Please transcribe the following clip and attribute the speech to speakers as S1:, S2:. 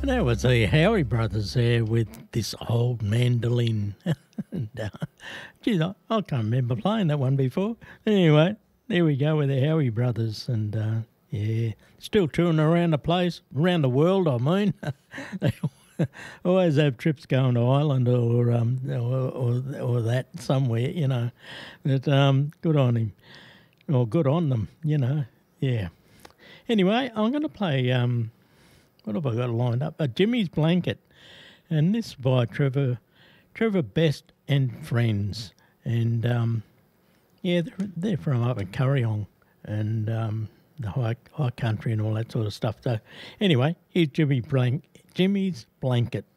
S1: And that was the Howie brothers there with this old mandolin. and, geez, I can't remember playing that one before. Anyway, there we go with the Howie brothers. And yeah, still touring around the place, around the world, I mean. They always have trips going to Ireland or that somewhere, you know. But good on him. Or good on them, you know. Yeah. Anyway, I'm going to play... what have I got lined up? Jimmy's Blanket. And this is by Trevor Best and Friends. And, yeah, they're from up in Curryong and the high country and all that sort of stuff. So, anyway, here's Jimmy's Blanket.